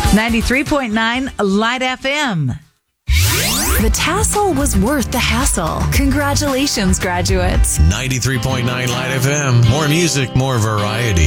93.9 Light FM. The tassel was worth the hassle. Congratulations, graduates. 93.9 Light FM. More music, more variety.